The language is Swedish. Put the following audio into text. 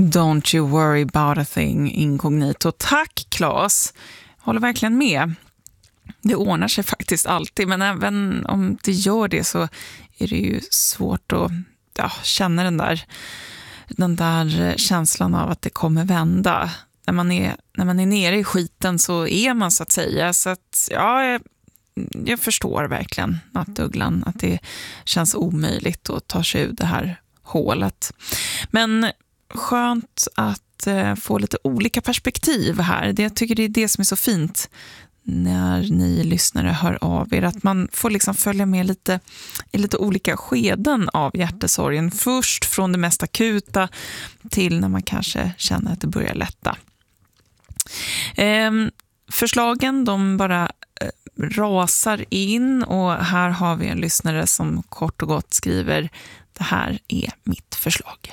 Don't you worry about a thing, Inkognito. Tack, Claes. Håller verkligen med. Det ordnar sig faktiskt alltid, men även om det gör det så är det ju svårt att känna den där känslan av att det kommer vända. När man är nere i skiten så är man, så att säga. Så att, ja, jag förstår verkligen Nattugglan, att det känns omöjligt att ta sig ur det här hålet. Men skönt att få lite olika perspektiv här. Jag tycker det är det som är så fint när ni lyssnare hör av er, att man får liksom följa med lite i lite olika skeden av hjärtesorgen. Först från det mest akuta till när man kanske känner att det börjar lätta. Förslagen, de bara rasar in, och här har vi en lyssnare som kort och gott skriver: det här är mitt förslag.